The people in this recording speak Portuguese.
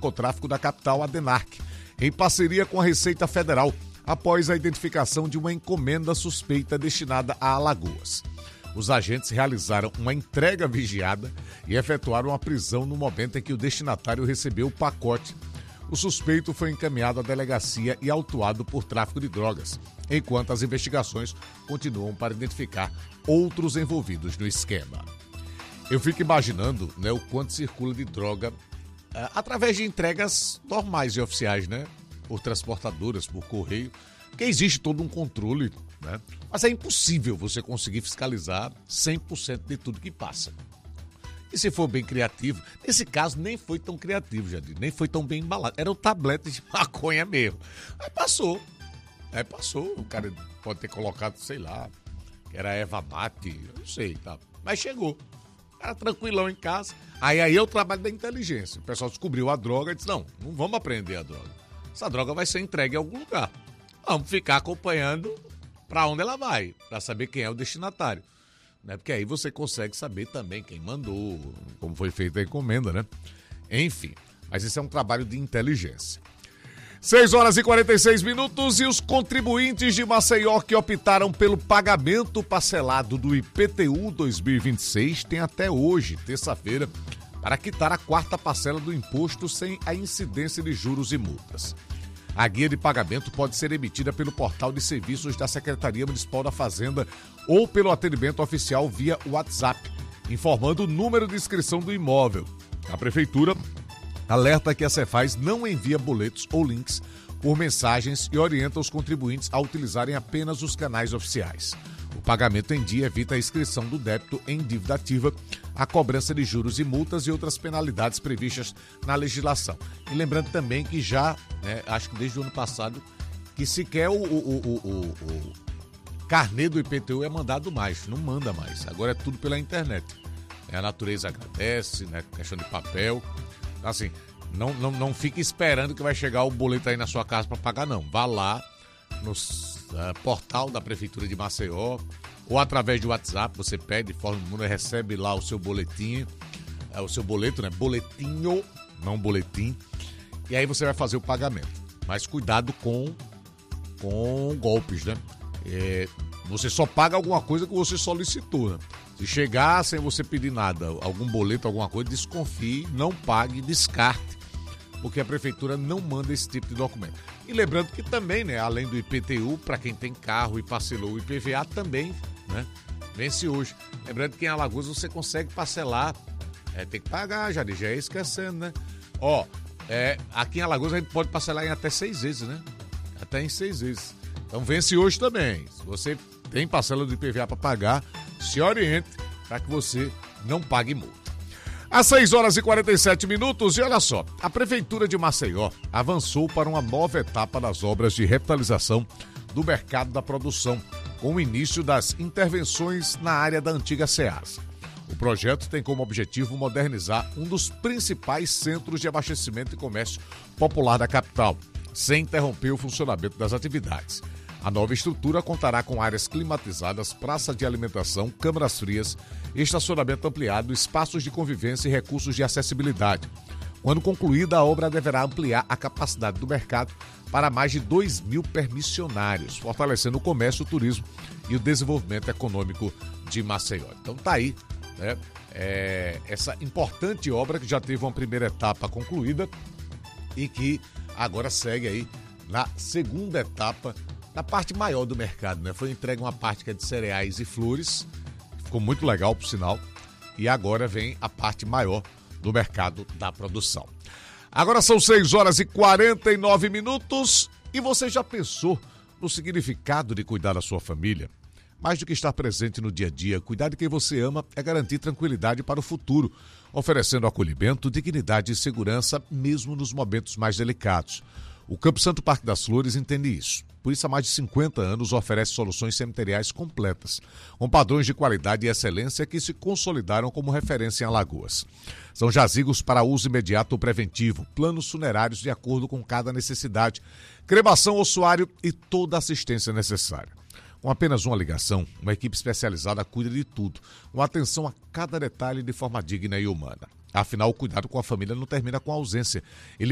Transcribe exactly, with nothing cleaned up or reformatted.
Narcotráfico da capital, a DENARC, em parceria com a Receita Federal, após a identificação de uma encomenda suspeita destinada a Alagoas. Os agentes realizaram uma entrega vigiada e efetuaram a prisão no momento em que o destinatário recebeu o pacote. O suspeito foi encaminhado à delegacia e autuado por tráfico de drogas, enquanto as investigações continuam para identificar outros envolvidos no esquema. Eu fico imaginando, né, o quanto circula de droga uh, através de entregas normais e oficiais, né? Por transportadoras, por correio, porque existe todo um controle, né? Mas é impossível você conseguir fiscalizar cem por cento de tudo que passa. E se for bem criativo, nesse caso nem foi tão criativo, Jadir, nem foi tão bem embalado. Era o tablete de maconha mesmo. Aí passou, aí passou, o cara pode ter colocado, sei lá, que era erva mate, eu não sei, tá? Mas chegou. Era tranquilão em casa. Aí, aí é o trabalho da inteligência. O pessoal descobriu a droga e disse, não, não vamos apreender a droga. Essa droga vai ser entregue em algum lugar. Vamos ficar acompanhando para onde ela vai, para saber quem é o destinatário. Né? Porque aí você consegue saber também quem mandou, como foi feita a encomenda, né? Enfim, mas isso é um trabalho de inteligência. seis horas e quarenta e seis minutos e os contribuintes de Maceió que optaram pelo pagamento parcelado do I P T U dois mil e vinte e seis têm até hoje, terça-feira, para quitar a quarta parcela do imposto sem a incidência de juros e multas. A guia de pagamento pode ser emitida pelo portal de serviços da Secretaria Municipal da Fazenda ou pelo atendimento oficial via WhatsApp, informando o número de inscrição do imóvel. A Prefeitura alerta que a Cefaz não envia boletos ou links por mensagens e orienta os contribuintes a utilizarem apenas os canais oficiais. O pagamento em dia evita a inscrição do débito em dívida ativa, a cobrança de juros e multas e outras penalidades previstas na legislação. E lembrando também que já, né, acho que desde o ano passado, que sequer o, o, o, o, o carnê do I P T U é mandado mais, não manda mais. Agora é tudo pela internet. A natureza agradece, né, questão de papel. Assim, não, não, não fique esperando que vai chegar o boleto aí na sua casa para pagar, não. Vá lá no uh, portal da Prefeitura de Maceió ou através do WhatsApp, você pede, informa o mundo, recebe lá o seu boletim, uh, o seu boleto, né? Boletinho, não boletim. E aí você vai fazer o pagamento. Mas cuidado com, com golpes, né? É, você só paga alguma coisa que você solicitou, né? Se chegar sem você pedir nada, algum boleto, alguma coisa, desconfie, não pague, descarte, porque a Prefeitura não manda esse tipo de documento. E lembrando que também, né, além do I P T U, para quem tem carro e parcelou o I P V A, também, né, vence hoje. Lembrando que em Alagoas você consegue parcelar, é, tem que pagar, já, já ia esquecendo, né? Ó, é, aqui em Alagoas a gente pode parcelar em até seis vezes, né? Até em seis vezes. Então vence hoje também. Se você tem parcela do I P V A para pagar, se oriente para que você não pague multa. Às seis horas e quarenta e sete minutos, e olha só, a Prefeitura de Maceió avançou para uma nova etapa das obras de revitalização do mercado da produção, com o início das intervenções na área da antiga Ceasa. O projeto tem como objetivo modernizar um dos principais centros de abastecimento e comércio popular da capital, sem interromper o funcionamento das atividades. A nova estrutura contará com áreas climatizadas, praça de alimentação, câmaras frias, estacionamento ampliado, espaços de convivência e recursos de acessibilidade. Quando concluída, a obra deverá ampliar a capacidade do mercado para mais de dois mil permissionários, fortalecendo o comércio, o turismo e o desenvolvimento econômico de Maceió. Então tá aí, né, é, essa importante obra que já teve uma primeira etapa concluída e que agora segue aí na segunda etapa, na parte maior do mercado, né? Foi entregue uma parte que é de cereais e flores, ficou muito legal, por sinal, e agora vem a parte maior do mercado da produção. Agora são seis horas e quarenta e nove minutos e você já pensou no significado de cuidar da sua família? Mais do que estar presente no dia a dia, cuidar de quem você ama é garantir tranquilidade para o futuro, oferecendo acolhimento, dignidade e segurança mesmo nos momentos mais delicados. O Campo Santo Parque das Flores entende isso. Por isso, há mais de cinquenta anos, oferece soluções cemiteriais completas, com padrões de qualidade e excelência que se consolidaram como referência em Alagoas. São jazigos para uso imediato ou preventivo, planos funerários de acordo com cada necessidade, cremação ossuário e toda a assistência necessária. Com apenas uma ligação, uma equipe especializada cuida de tudo, com atenção a cada detalhe de forma digna e humana. Afinal, o cuidado com a família não termina com a ausência. Ele